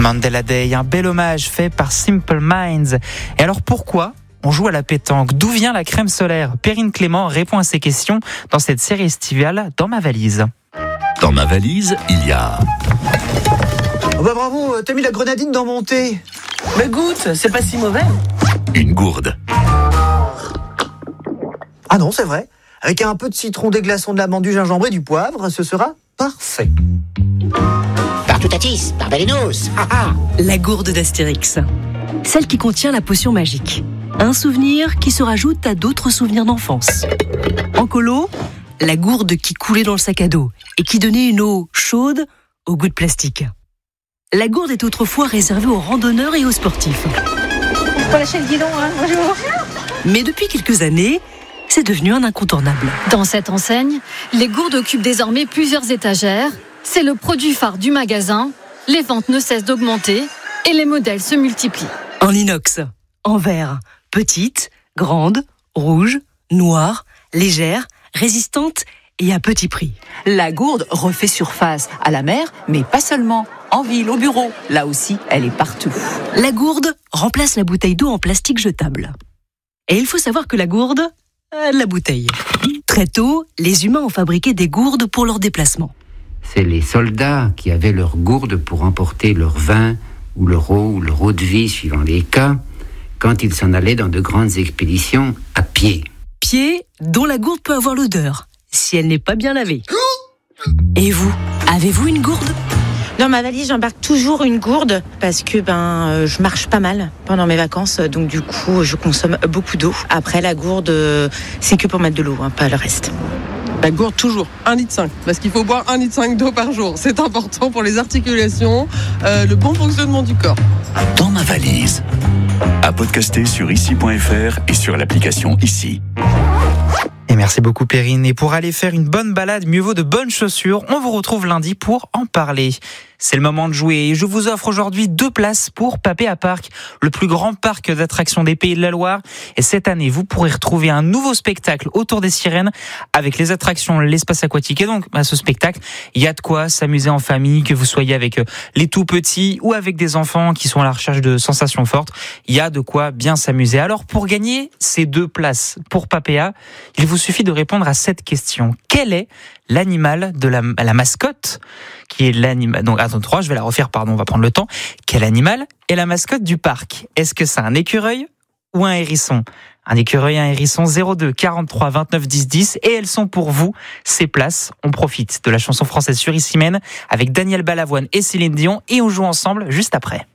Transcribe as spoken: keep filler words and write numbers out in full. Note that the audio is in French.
Mandela Day, un bel hommage fait par Simple Minds. Et alors pourquoi on joue à la pétanque? D'où vient la crème solaire? Perrine Clément répond à ces questions dans cette série estivale Dans ma valise. Dans ma valise, il y a... Oh bah bravo, t'as mis la grenadine dans mon thé. Mais goûte, c'est pas si mauvais. Une gourde. Ah non, c'est vrai. Avec un peu de citron, des glaçons, de l'amande, du gingembre et du poivre, ce sera parfait. Par Toutatis, par Balenos. Ah ah. La gourde d'Astérix. Celle qui contient la potion magique. Un souvenir qui se rajoute à d'autres souvenirs d'enfance. En colo, la gourde qui coulait dans le sac à dos et qui donnait une eau chaude au goût de plastique. La gourde est autrefois réservée aux randonneurs et aux sportifs. Pour lâcher le guidon, hein, bonjour. Mais depuis quelques années, c'est devenu un incontournable. Dans cette enseigne, les gourdes occupent désormais plusieurs étagères. C'est le produit phare du magasin. Les ventes ne cessent d'augmenter et les modèles se multiplient. En inox, en verre, petite, grande, rouge, noire, légère, résistante et à petit prix. La gourde refait surface à la mer, mais pas seulement. En ville, au bureau, là aussi, elle est partout. La gourde remplace la bouteille d'eau en plastique jetable. Et il faut savoir que la gourde a de la bouteille. Très tôt, les humains ont fabriqué des gourdes pour leurs déplacements. C'est les soldats qui avaient leurs gourdes pour emporter leur vin ou leur eau ou leur eau de vie, suivant les cas, quand ils s'en allaient dans de grandes expéditions à pied. Pied dont la gourde peut avoir l'odeur, si elle n'est pas bien lavée. Et vous, avez-vous une gourde ? Dans ma valise, j'embarque toujours une gourde parce que ben euh, je marche pas mal pendant mes vacances, donc du coup je consomme beaucoup d'eau. Après la gourde, euh, c'est que pour mettre de l'eau, hein, pas le reste. La gourde toujours, un virgule cinq litre, parce qu'il faut boire un virgule cinq litre d'eau par jour. C'est important pour les articulations, euh, le bon fonctionnement du corps. Dans ma valise. À podcaster sur ici point f r et sur l'application Ici. Et merci beaucoup Perrine. Et pour aller faire une bonne balade, mieux vaut de bonnes chaussures. On vous retrouve lundi pour en parler. C'est le moment de jouer et je vous offre aujourd'hui deux places pour Papéa Park, le plus grand parc d'attractions des Pays de la Loire. Et cette année, vous pourrez retrouver un nouveau spectacle autour des sirènes avec les attractions, l'espace aquatique. Et donc, à ce spectacle, il y a de quoi s'amuser en famille, que vous soyez avec les tout petits ou avec des enfants qui sont à la recherche de sensations fortes. Il y a de quoi bien s'amuser. Alors, pour gagner ces deux places pour Papéa, il vous suffit de répondre à cette question. Quel est l'animal de la, la mascotte qui est l'animal. Donc, attends, trois, je vais la refaire, pardon, on va prendre le temps. Quel animal est la mascotte du parc? Est-ce que c'est un écureuil ou un hérisson? Un écureuil, un hérisson, zéro deux quarante-trois vingt-neuf dix dix. Et elles sont pour vous, ces places. On profite de la chanson française sur Issy Mène avec Daniel Balavoine et Céline Dion et on joue ensemble juste après.